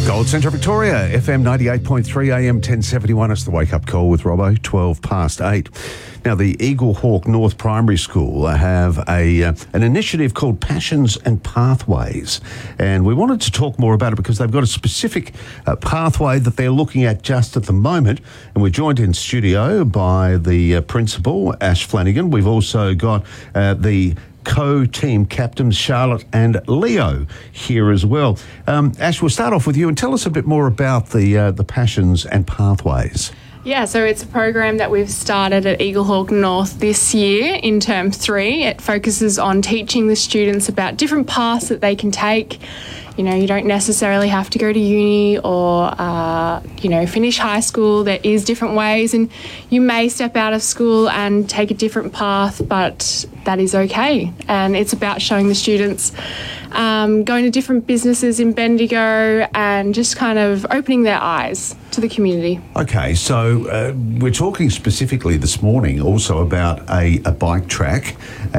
Gold Centre Victoria, FM 98.3 AM 1071. It's the wake-up call with Robbo, 12 past 8. Now, the Eagle Hawk North Primary School have an initiative called Passions and Pathways. And we wanted to talk more about it because they've got a specific pathway that they're looking at just at the moment. And we're joined in studio by the principal, Ash Flanagan. We've also got the co-team captains Charlotte and Leo here as well. Ash, we'll start off with you and tell us a bit more about the Passions and Pathways. Yeah, so it's a program that we've started at Eagle Hawk North this year in Term 3. It focuses on teaching the students about different paths that they can take. You know, you don't necessarily have to go to uni or, finish high school. There is different ways, and you may step out of school and take a different path, but that is okay. And it's about showing the students going to different businesses in Bendigo and just kind of opening their eyes to the community. Okay, so we're talking specifically this morning also about a bike track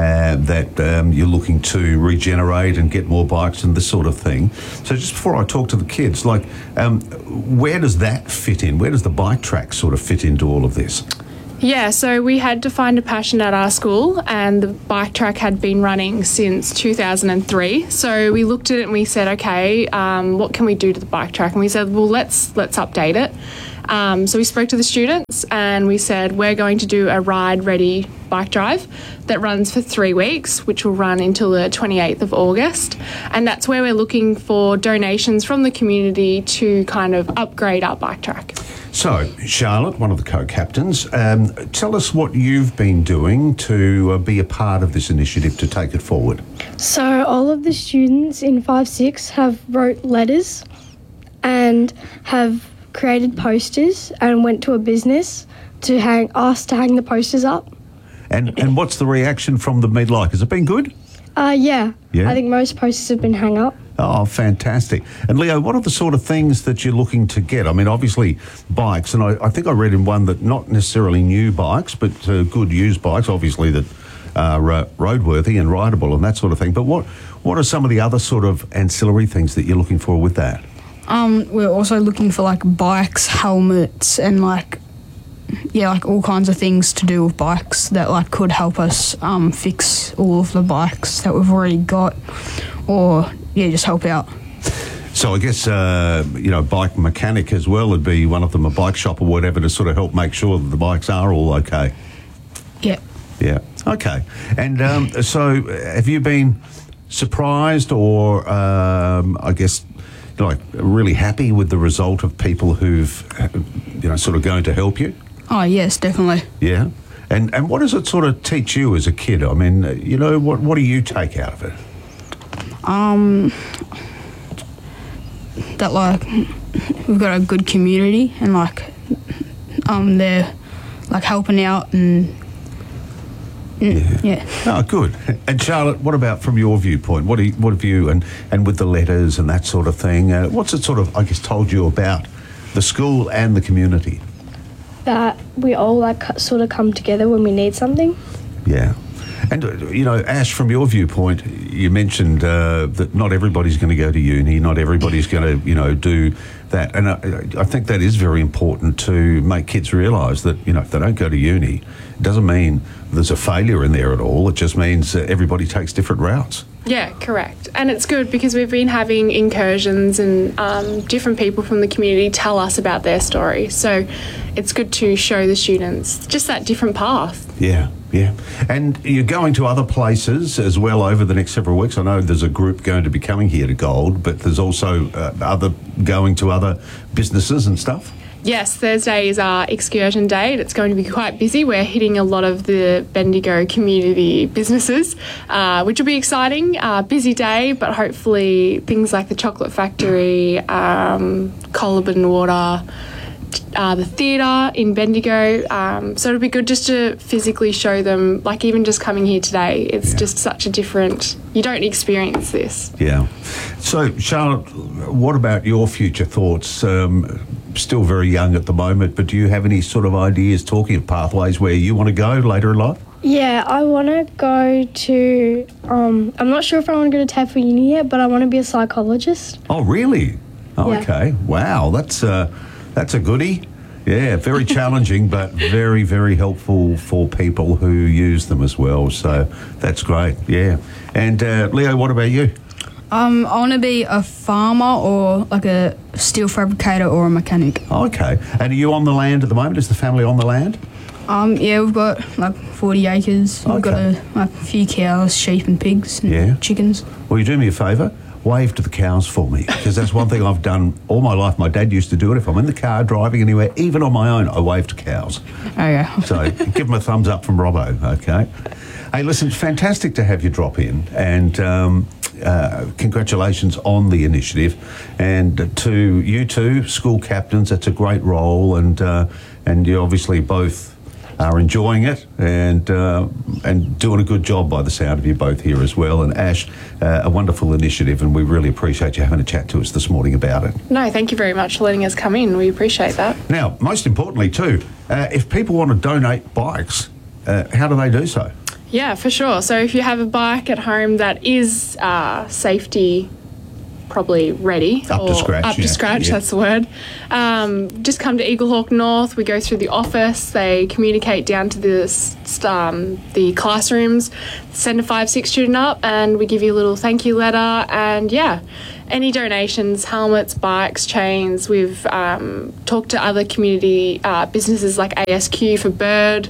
that you're looking to regenerate and get more bikes and this sort of thing. So just before I talk to the kids, where does that fit in? Where does the bike track sort of fit into all of this? Yeah, so we had to find a passion at our school, and the bike track had been running since 2003. So we looked at it and we said, okay, what can we do to the bike track? And we said, well, let's update it. So we spoke to the students and we said, we're going to do a ride-ready bike drive that runs for 3 weeks, which will run until the 28th of August. And that's where we're looking for donations from the community to kind of upgrade our bike track. So, Charlotte, one of the co-captains, tell us what you've been doing to be a part of this initiative to take it forward. So all of the students in 5-6 have wrote letters and have created posters and went to a business to ask to hang the posters up. And what's the reaction from them been like? Has it been good? Yeah. Yeah? I think most posters have been hung up. Oh, fantastic. And Leo, what are the sort of things that you're looking to get? I mean, obviously bikes, and I think I read in one that not necessarily new bikes, but good used bikes, obviously, that are roadworthy and rideable and that sort of thing. But what are some of the other sort of ancillary things that you're looking for with that? We're also looking for bikes, helmets, and all kinds of things to do with bikes that could help us fix all of the bikes that we've already got, or just help out. So I guess bike mechanic as well would be one of them, a bike shop or whatever, to sort of help make sure that the bikes are all okay. Yeah. Okay. And so have you been surprised or really happy with the result of people who've sort of going to help you? Oh yes, definitely. Yeah. And what does it sort of teach you as a kid? I mean, what do you take out of it? That we've got a good community and they're helping out and yeah. Oh, good. And Charlotte, what about from your viewpoint? What have you and with the letters and that sort of thing? What's it sort of told you about the school and the community? That we all sort of come together when we need something. Yeah. And, Ash, from your viewpoint, you mentioned that not everybody's going to go to uni, not everybody's going to, do that. And I think that is very important to make kids realise that, if they don't go to uni, it doesn't mean there's a failure in there at all. It just means everybody takes different routes. Yeah, correct. And it's good because we've been having incursions and different people from the community tell us about their story. So it's good to show the students just that different path. Yeah. And you're going to other places as well over the next several weeks. I know there's a group going to be coming here to Gold, but there's also going to other businesses and stuff. Yes, Thursday is our excursion day. It's going to be quite busy. We're hitting a lot of the Bendigo community businesses, which will be exciting. Busy day, but hopefully things like the Chocolate Factory, Collaben Water, the theatre in Bendigo. So it'll be good just to physically show them, even just coming here today, it's just such a different, you don't experience this. Yeah. So, Charlotte, what about your future thoughts? Still very young at the moment, but do you have any sort of ideas, talking of pathways, where you want to go later in life? Yeah, I want to go to, I'm not sure if I want to go to TAFE or uni yet, but I want to be a psychologist. Oh, really? Oh, Yeah. okay. Wow, that's a goodie. Yeah, very challenging, but very, very helpful for people who use them as well. So that's great. Yeah. And Leo, what about you? I want to be a farmer or like a steel fabricator or a mechanic. Okay. And are you on the land at the moment? Is the family on the land? Yeah, we've got like 40 acres. We've got a few cows, sheep and pigs and chickens. Well, you do me a favour. Wave to the cows for me, because that's one thing I've done all my life. My dad used to do it. If I'm in the car driving anywhere, even on my own, I wave to cows. Oh, yeah. So give them a thumbs up from Robbo, okay? Hey, listen, it's fantastic to have you drop in, and congratulations on the initiative. And to you two, school captains, that's a great role, and you obviously both are enjoying it and doing a good job by the sound of you both here as well. And Ash, a wonderful initiative, and we really appreciate you having a chat to us this morning about it. No, thank you very much for letting us come in. We appreciate that. Now, most importantly too, if people want to donate bikes, how do they do so? Yeah, for sure. So if you have a bike at home that is safety probably ready. Up to scratch. Up to scratch, yeah. That's the word. Just come to Eaglehawk North. We go through the office. They communicate down to the classrooms, send a 5-6 student up, and we give you a little thank you letter. And yeah, any donations, helmets, bikes, chains. We've talked to other community businesses like ASQ for Bird,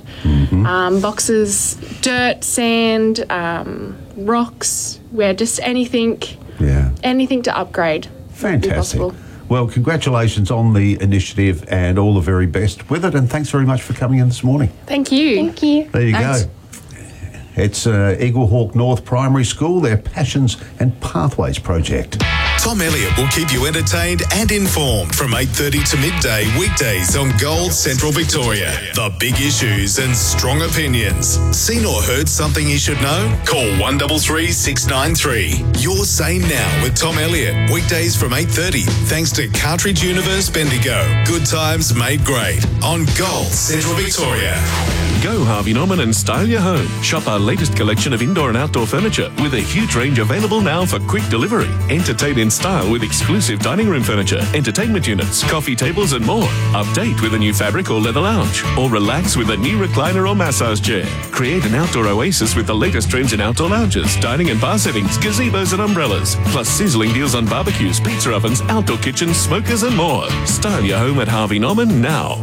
boxes, dirt, sand, rocks, where just anything to upgrade. Fantastic. Well, congratulations on the initiative and all the very best with it, and thanks very much for coming in this morning. Thank you. Thank you. There you Thanks. go. It's Eaglehawk North Primary School, their Passions and Pathways project. Tom Elliott will keep you entertained and informed from 8:30 to midday weekdays on Gold Central Victoria. The big issues and strong opinions. Seen or heard something you should know? Call 133 693. Your Say Now with Tom Elliott. Weekdays from 8:30 thanks to Cartridge Universe Bendigo. Good times made great on Gold Central Victoria. Go Harvey Norman and style your home. Shop our latest collection of indoor and outdoor furniture with a huge range available now for quick delivery. Entertain in style with exclusive dining room furniture, entertainment units, coffee tables and more. Update with a new fabric or leather lounge, or relax with a new recliner or massage chair. Create an outdoor oasis with the latest trends in outdoor lounges, dining and bar settings, gazebos and umbrellas, plus sizzling deals on barbecues, pizza ovens, outdoor kitchens, smokers and more. Style your home at Harvey Norman now.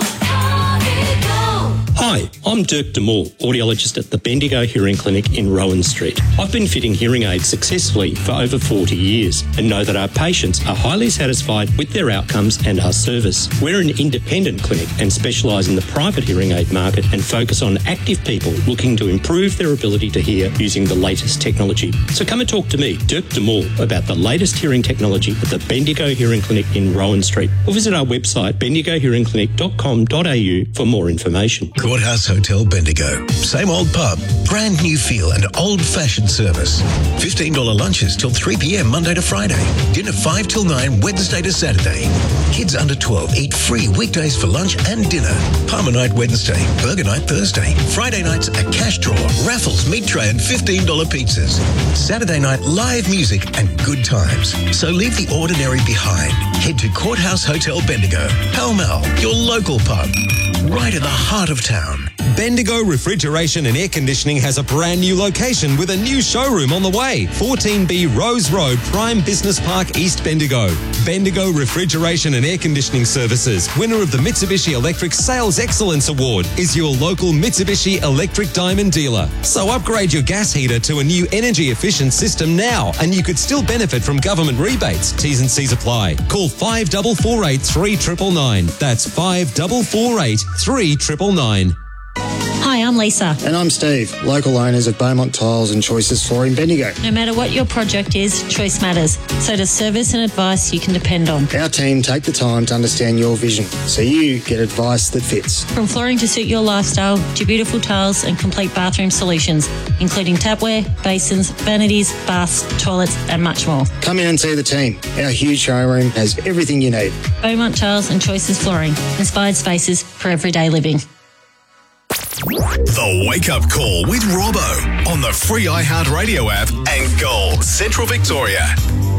Hi, I'm Dirk DeMoore, audiologist at the Bendigo Hearing Clinic in Rowan Street. I've been fitting hearing aids successfully for over 40 years and know that our patients are highly satisfied with their outcomes and our service. We're an independent clinic and specialise in the private hearing aid market and focus on active people looking to improve their ability to hear using the latest technology. So come and talk to me, Dirk DeMoore, about the latest hearing technology at the Bendigo Hearing Clinic in Rowan Street, or visit our website bendigohearingclinic.com.au for more information. Courthouse Hotel Bendigo. Same old pub, brand new feel and old-fashioned service. $15 lunches till 3 p.m. Monday to Friday. Dinner 5 till 9 Wednesday to Saturday. Kids under 12 eat free weekdays for lunch and dinner. Palmer night Wednesday, burger night Thursday. Friday nights a cash draw, raffles, meat tray and $15 pizzas. Saturday night live music and good times. So leave the ordinary behind. Head to Courthouse Hotel Bendigo. Pall Mall, your local pub. Right in the heart of town. Bendigo Refrigeration and Air Conditioning has a brand new location with a new showroom on the way. 14B Rose Road, Prime Business Park, East Bendigo. Bendigo Refrigeration and Air Conditioning Services, winner of the Mitsubishi Electric Sales Excellence Award, is your local Mitsubishi Electric Diamond dealer. So upgrade your gas heater to a new energy efficient system now, and you could still benefit from government rebates. T's and C's apply. Call 5448 3999. That's 5448 3999. Hi, I'm Lisa. And I'm Steve, local owners of Beaumont Tiles and Choices Flooring Bendigo. No matter what your project is, choice matters. So does service and advice you can depend on. Our team take the time to understand your vision, so you get advice that fits. From flooring to suit your lifestyle, to beautiful tiles and complete bathroom solutions, including tapware, basins, vanities, baths, toilets and much more. Come in and see the team. Our huge showroom has everything you need. Beaumont Tiles and Choices Flooring. Inspired spaces for everyday living. The Wake Up Call with Robbo on the free iHeartRadio app and Gold Central Victoria.